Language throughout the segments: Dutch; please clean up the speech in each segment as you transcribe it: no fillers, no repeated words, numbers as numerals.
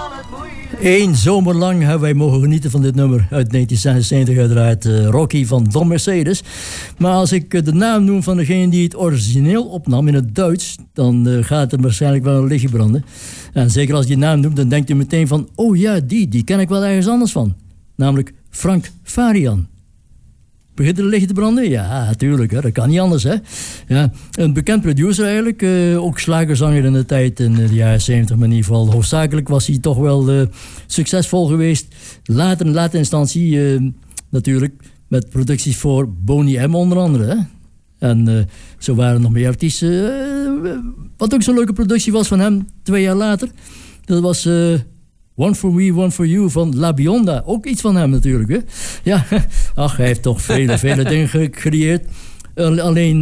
Eén zomer lang hebben wij mogen genieten van dit nummer uit 1976, uiteraard Rocky van Don Mercedes. Maar als ik de naam noem van degene die het origineel opnam in het Duits, dan gaat er waarschijnlijk wel een lichtje branden. En zeker als je die naam noemt, dan denkt u meteen van, oh ja, die ken ik wel ergens anders van. Namelijk Frank Farian. Begint er een lichtje te branden? Ja, natuurlijk, dat kan niet anders. Hè? Ja, een bekend producer eigenlijk, ook slagerzanger in de tijd in de jaren 70, maar in ieder geval hoofdzakelijk was hij toch wel succesvol geweest. Later in latere instantie natuurlijk met producties voor Boney M onder andere. Hè? En zo waren er nog meer artiesten. Wat ook zo'n leuke productie was van hem 2 jaar later, dat was... One for Me, One for You van La Bionda. Ook iets van hem natuurlijk. Hè? Ja, ach, hij heeft toch vele dingen gecreëerd. Alleen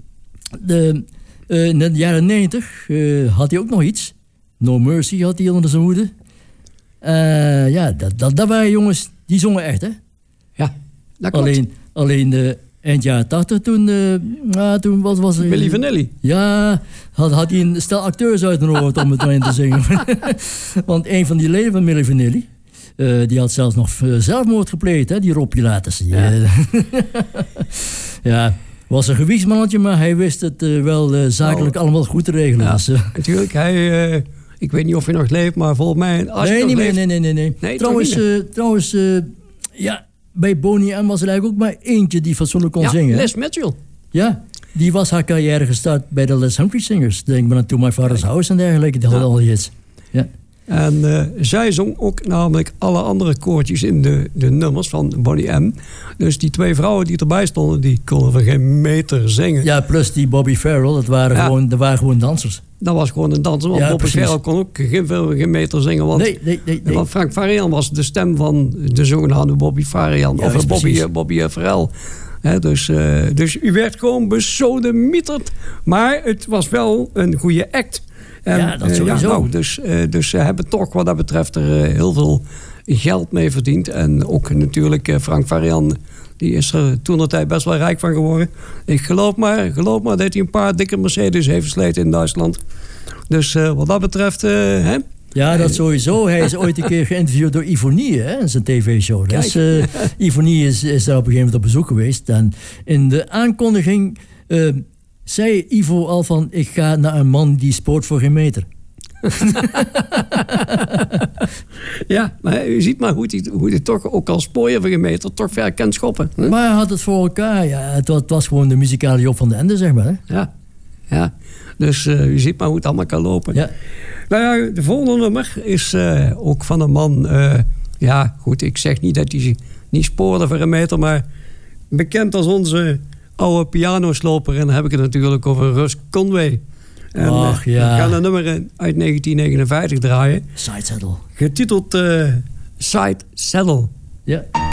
in de jaren 90 had hij ook nog iets. No Mercy had hij onder zijn hoede. Ja, dat waren jongens, die zongen echt, hè? Ja, dat klopt. Alleen eind jaren 80, toen was er... Milli Vanilli. Ja, had hij een stel acteurs uitgenodigd om het maar in te zingen. Want een van die leden van Milli Vanilli, die had zelfs nog zelfmoord gepleegd, hè, die Rob Pilatus. Ja. Ja, was een gewichtsmannetje, maar hij wist het wel zakelijk allemaal goed te regelen. Ja, dus, natuurlijk, hij... ik weet niet of hij nog leeft, maar volgens mij... Nee. Trouwens, ja... Bij Boney M was er eigenlijk ook maar eentje die fatsoenlijk kon zingen. Les Mitchell. Ja, die was haar carrière gestart bij de Les Humphrey Singers. Denk maar aan To My Father's House en dergelijke. Die hadden al hits. Ja. En zij zong ook namelijk alle andere koortjes in de nummers van Boney M. Dus die 2 vrouwen die erbij stonden, die konden van geen meter zingen. Ja, plus die Bobby Farrell, dat waren gewoon dansers. Dat was gewoon een danser, want Bobby Farrell kon ook geen meter zingen. Want, nee. Want Frank Farian was de stem van de zogenaamde Bobby Farian. Ja, of Bobby Farrell. Dus u werd gewoon besodemieterd. Maar het was wel een goede act. En, ja, dat sowieso. Dus ze hebben toch wat dat betreft er heel veel geld mee verdiend. En ook natuurlijk Frank Farian, die is er toentertijd best wel rijk van geworden. Ik geloof maar dat hij een paar dikke Mercedes heeft versleten in Duitsland. Dus wat dat betreft... hè? Ja, dat sowieso. Hij is ooit een keer geïnterviewd door Ivonie, hè, in zijn tv-show. Dus Ivonie is daar op een gegeven moment op bezoek geweest. En in de aankondiging zei Ivo al van... ik ga naar een man die spoort voor geen meter. Ja, maar u ziet maar hoe hij toch ook al spooien voor geen meter... toch ver kan schoppen. Hè? Maar hij had het voor elkaar. Ja, het was gewoon de muzikale Job van den Ende, zeg maar. Hè? Ja. Dus u ziet maar hoe het allemaal kan lopen. Ja. Nou ja, de volgende nummer is ook van een man... ja, goed, ik zeg niet dat hij niet spoorde voor een meter... maar bekend als onze oude pianosloper. En dan heb ik het natuurlijk over Russ Conway. En, ach ja. We gaan een nummer uit 1959 draaien. Side Saddle. Getiteld Side Saddle. Ja.